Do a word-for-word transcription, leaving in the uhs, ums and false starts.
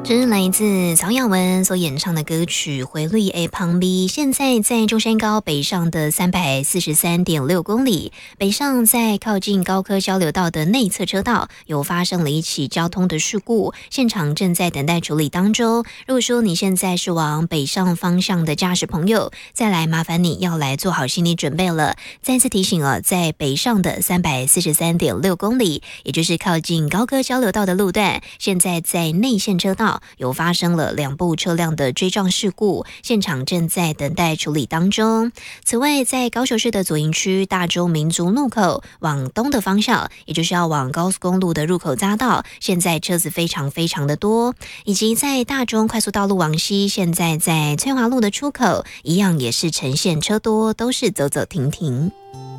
这是来自曹雅文所演唱的歌曲《回绿 A 旁 B》。现在在中山高北上的三百四十三点六公里，北上在靠近高科交流道的内侧车道有发生了一起交通的事故，现场正在等待处理当中。如果说你现在是往北上方向的驾驶朋友，再来麻烦你要来做好心理准备了。再次提醒了，在北上的三百四十三点六公里，也就是靠近高科交流道的路段，现在在内线车道有发生了两部车辆的追撞事故，现场正在等待处理当中。此外，在高雄市的左营区大洲民族路口往东的方向，也就是要往高速公路的入口匝道，现在车子非常非常的多，以及在大中快速道路往西，现在在翠华路的出口一样也是呈现车多，都是走走停停。